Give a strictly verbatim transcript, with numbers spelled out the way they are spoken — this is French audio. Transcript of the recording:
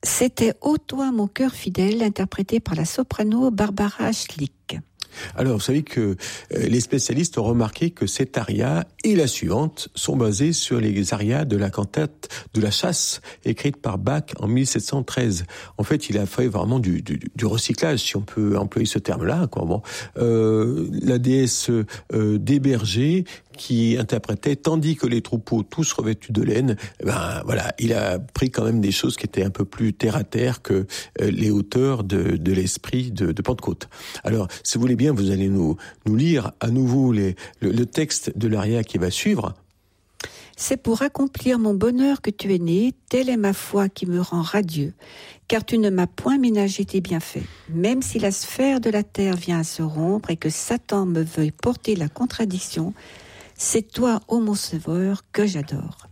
C'était « Ô toi, mon cœur fidèle », interprété par la soprano Barbara Schlick. Alors, vous savez que euh, les spécialistes ont remarqué que cette aria et la suivante sont basées sur les arias de la cantate de la chasse, écrite par Bach en mille sept cent treize. En fait, il a fait vraiment du, du, du recyclage, si on peut employer ce terme-là. Quoi. Bon, euh, la déesse euh, des bergers, qui interprétait « Tandis que les troupeaux tous revêtus de laine », ben voilà, il a pris quand même des choses qui étaient un peu plus terre à terre que euh, les hauteurs de, de l'esprit de, de Pentecôte. Alors, si vous voulez bien, vous allez nous, nous lire à nouveau les, le, le texte de l'aria qui va suivre. C'est pour accomplir mon bonheur que tu es né, telle est ma foi qui me rend radieux, car tu ne m'as point ménagé tes bienfaits. Même si la sphère de la terre vient à se rompre et que Satan me veuille porter la contradiction, c'est toi, ô mon sauveur, que j'adore.